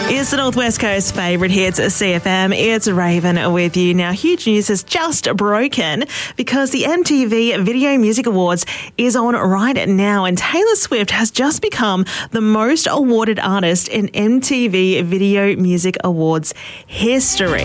It's the Northwest Coast favourite hits, CFM. It's Raven with you. Now, huge news has just broken because the MTV Video Music Awards is on right now, and Taylor Swift has just become the most awarded artist in MTV Video Music Awards history.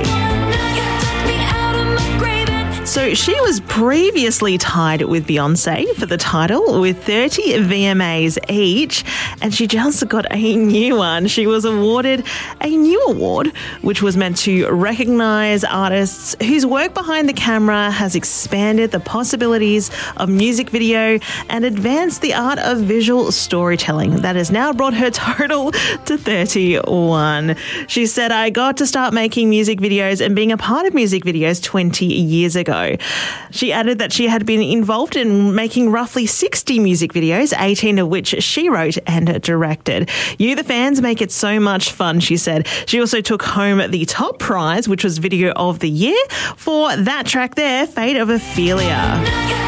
So she was previously tied with Beyonce for the title with 30 VMAs each, and she just got a new one. She was awarded a new award, which was meant to recognise artists whose work behind the camera has expanded the possibilities of music video and advanced the art of visual storytelling. That has now brought her total to 31. She said, "I got to start making music videos and being a part of music videos 20 years ago. She added that she had been involved in making roughly 60 music videos, 18 of which she wrote and directed. You, the fans, make it so much fun," she said. She also took home the top prize, which was Video of the Year, for that track there, Fate of Ophelia.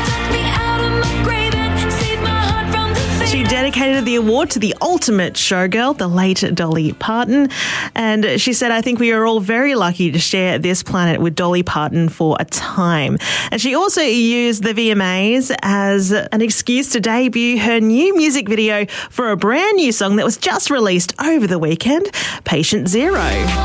She dedicated the award to the ultimate showgirl, the late Dolly Parton. And she said, "I think we are all very lucky to share this planet with Dolly Parton for a time." And she also used the VMAs as an excuse to debut her new music video for a brand new song that was just released over the weekend, Patient Zero.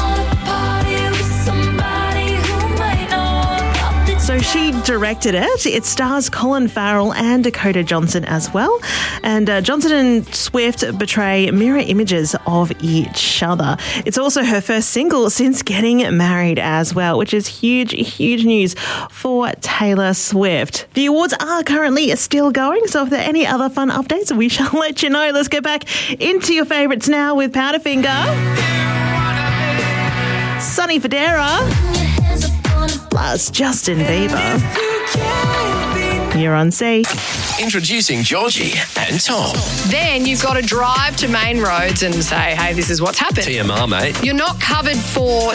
So she directed it. It stars Colin Farrell and Dakota Johnson as well. And Johnson and Swift portray mirror images of each other. It's also her first single since getting married as well, which is huge, huge news for Taylor Swift. The awards are currently still going, so if there are any other fun updates, we shall let you know. Let's get back into your favourites now with Powderfinger, Sonny Fodera, plus Justin Bieber. You're on C. Introducing Georgie and Tom. Then you've got to drive to Main Roads and say, hey, this is what's happened. TMR, mate. You're not covered for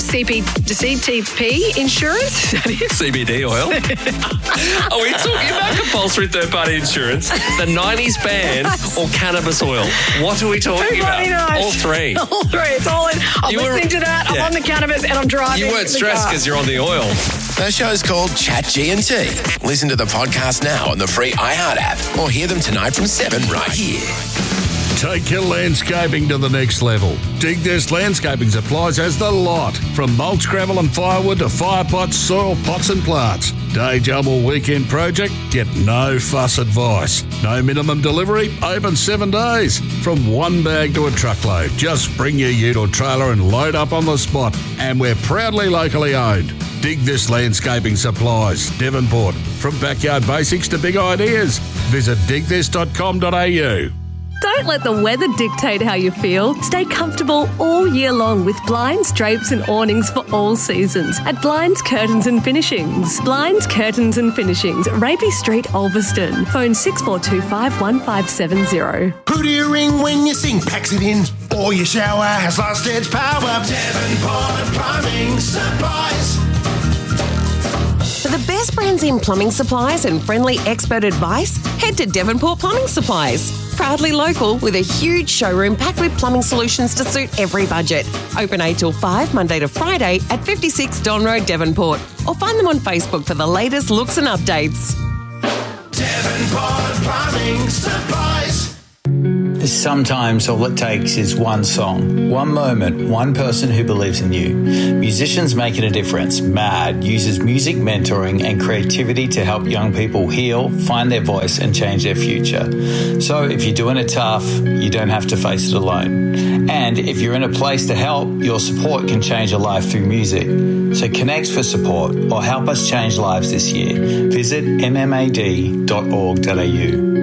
CTP insurance? Is that it? CBD oil. Are we talking about compulsory third-party insurance, the 90s ban, or cannabis oil? What are we talking about? Knows. All three. All three. It's all in. I'm listening to that. Yeah. I'm on the cannabis and I'm driving. You weren't stressed because you're on the oil. The show's called Chat G&T. Listen to the podcast now on the free iHeart app or hear them tonight from 7 right here. Take your landscaping to the next level. Dig This Landscaping Supplies has the lot. From mulch, gravel and firewood to fire pots, soil pots and plants. Day job or weekend project? Get no fuss advice. No minimum delivery? Open 7 days. From one bag to a truckload. Just bring your ute or trailer and load up on the spot. And we're proudly locally owned. Dig This Landscaping Supplies, Devonport. From backyard basics to big ideas. Visit digthis.com.au. Don't let the weather dictate how you feel. Stay comfortable all year long with blinds, drapes and awnings for all seasons at Blinds, Curtains and Finishings. Blinds, Curtains and Finishings, Rapey Street, Ulverston. Phone 6425 1570. Who do you ring when your sink packs it in? Or your shower has lost its power? Devonport Plumbing Supplies. For the best brands in plumbing supplies and friendly expert advice, head to Devonport Plumbing Supplies. Proudly local with a huge showroom packed with plumbing solutions to suit every budget. Open 8 till 5, Monday to Friday at 56 Don Road, Devonport. Or find them on Facebook for the latest looks and updates. Devonport Plumbing Supplies. Sometimes all it takes is one song, one moment, one person who believes in you. Musicians Making a Difference, MAD, uses music mentoring and creativity to help young people heal, find their voice and change their future. So if you're doing it tough, you don't have to face it alone. And if you're in a place to help, your support can change a life through music. So connect for support or help us change lives this year. Visit mmad.org.au.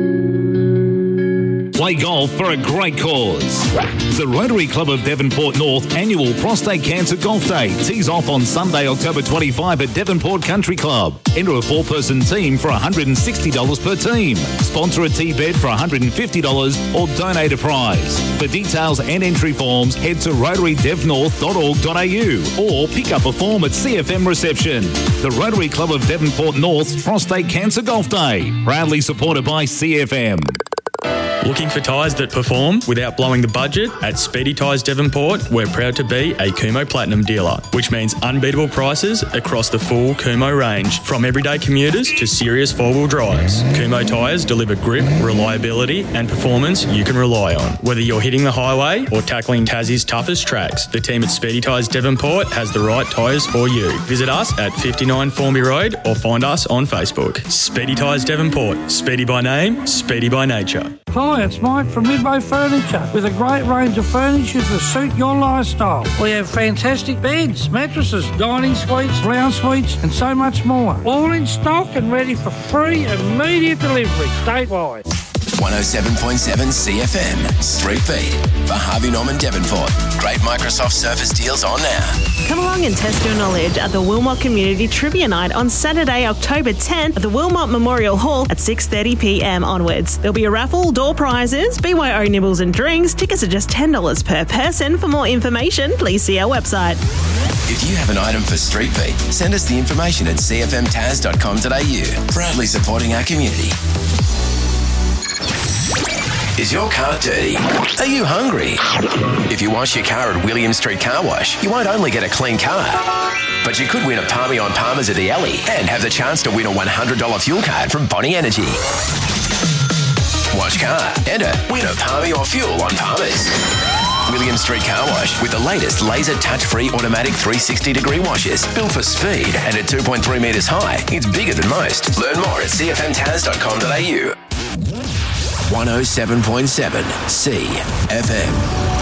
Play golf for a great cause. The Rotary Club of Devonport North annual Prostate Cancer Golf Day tees off on Sunday, October 25 at Devonport Country Club. Enter a 4-person team for $160 per team. Sponsor a tee bed for $150 or donate a prize. For details and entry forms, head to rotarydevnorth.org.au or pick up a form at CFM reception. The Rotary Club of Devonport North's Prostate Cancer Golf Day, proudly supported by CFM. Looking for tyres that perform without blowing the budget? At Speedy Tyres Devonport, we're proud to be a Kumho Platinum dealer, which means unbeatable prices across the full Kumho range, from everyday commuters to serious four-wheel drives. Kumho tyres deliver grip, reliability and performance you can rely on. Whether you're hitting the highway or tackling Tassie's toughest tracks, the team at Speedy Tyres Devonport has the right tyres for you. Visit us at 59 Formby Road or find us on Facebook. Speedy Tyres Devonport. Speedy by name, speedy by nature. Hi, it's Mike from Midway Furniture with a great range of furniture to suit your lifestyle. We have fantastic beds, mattresses, dining suites, lounge suites and so much more. All in stock and ready for free immediate delivery statewide. 107.7 CFM, Street Beat, for Harvey Norman Devonport. Great Microsoft Surface deals on now. Come along and test your knowledge at the Wilmot Community Trivia Night on Saturday, October 10th at the Wilmot Memorial Hall at 6:30pm onwards. There'll be a raffle, door prizes, BYO nibbles and drinks. Tickets are just $10 per person. For more information, please see our website. If you have an item for Street Beat, send us the information at cfmtaz.com.au. Proudly supporting our community. Is your car dirty? Are you hungry? If you wash your car at William Street Car Wash, you won't only get a clean car, but you could win a Palmy on Palmers at the Alley and have the chance to win a $100 fuel card from Bonnie Energy. Wash car, enter, win a Palmy or fuel on Palmers. William Street Car Wash with the latest laser touch-free automatic 360-degree washes. Built for speed and at 2.3 metres high, it's bigger than most. Learn more at cfmtaz.com.au. 107.7 CFM.